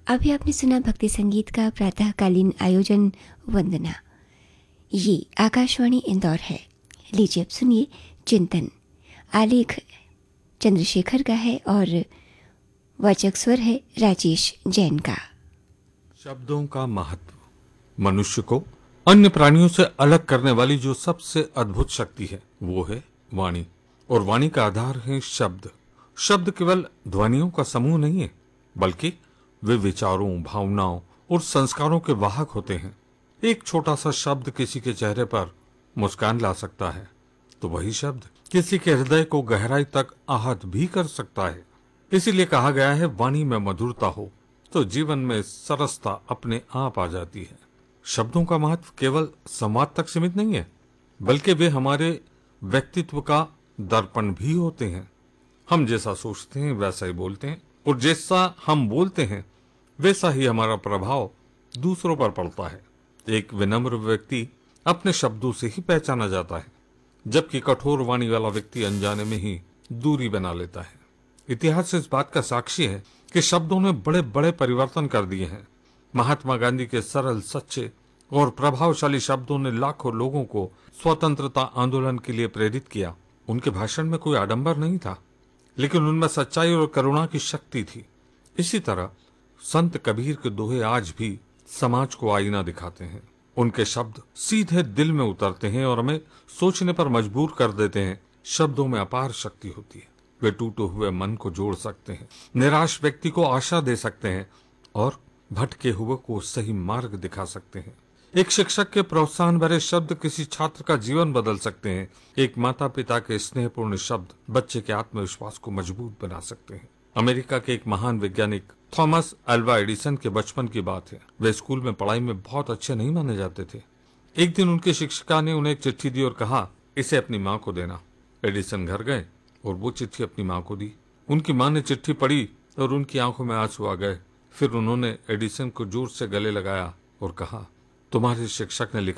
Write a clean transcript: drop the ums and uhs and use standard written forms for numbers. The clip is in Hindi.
अभी आपने सुना भक्ति संगीत का प्रातःकालीन आयोजन वंदना। ये आकाशवाणी इंदौर है। लीजिए अब सुनिए चिंतन। आलेख चंद्रशेखर का है और वाचक स्वर है राजेश जैन का। शब्दों का महत्व। मनुष्य को अन्य प्राणियों से अलग करने वाली जो सबसे अद्भुत शक्ति है वो है वाणी, और वाणी का आधार है शब्द। शब्द केवल ध्वनियों का समूह नहीं है, बल्कि वे विचारों, भावनाओं और संस्कारों के वाहक होते हैं। एक छोटा सा शब्द किसी के चेहरे पर मुस्कान ला सकता है, तो वही शब्द किसी के हृदय को गहराई तक आहत भी कर सकता है। इसीलिए कहा गया है, वाणी में मधुरता हो तो जीवन में सरसता अपने आप आ जाती है। शब्दों का महत्व केवल संवाद तक सीमित नहीं है, बल्कि वे हमारे व्यक्तित्व का दर्पण भी होते हैं। हम जैसा सोचते हैं वैसा ही बोलते हैं, और जैसा हम बोलते हैं वैसा ही हमारा प्रभाव दूसरों पर पड़ता है। एक विनम्र व्यक्ति अपने शब्दों से ही पहचाना जाता है, जबकि कठोर वाणी वाला व्यक्ति अनजाने में ही दूरी बना लेता है। इतिहास इस बात का साक्षी है कि शब्दों ने बड़े बड़े परिवर्तन कर दिए हैं। महात्मा गांधी के सरल, सच्चे और प्रभावशाली शब्दों ने लाखों लोगों को स्वतंत्रता आंदोलन के लिए प्रेरित किया। उनके भाषण में कोई आडंबर नहीं था, लेकिन उनमें सच्चाई और करुणा की शक्ति थी। इसी तरह संत कबीर के दोहे आज भी समाज को आईना दिखाते हैं। उनके शब्द सीधे दिल में उतरते हैं और हमें सोचने पर मजबूर कर देते हैं। शब्दों में अपार शक्ति होती है। वे टूटे हुए मन को जोड़ सकते हैं, निराश व्यक्ति को आशा दे सकते हैं और भटके हुए को सही मार्ग दिखा सकते हैं। एक शिक्षक के प्रोत्साहन भरे शब्द किसी छात्र का जीवन बदल सकते हैं। एक माता पिता के स्नेहपूर्ण शब्द बच्चे के आत्मविश्वास को मजबूत बना सकते हैं। अमेरिका के एक महान वैज्ञानिक थॉमस अल्वा एडिसन के बचपन की बात है। वे स्कूल में पढ़ाई में बहुत अच्छे नहीं माने जाते थे। एक दिन उनकी शिक्षिका ने उन्हें एक चिट्ठी दी और कहा, इसे अपनी माँ को देना। एडिसन घर गए और वो चिट्ठी अपनी माँ को दी। उनकी माँ ने चिट्ठी पढ़ी और उनकी आंखों में आंसू आ गए। फिर उन्होंने एडिसन को जोर से गले लगाया और कहा, तुम्हारे शिक्षक ने लिखा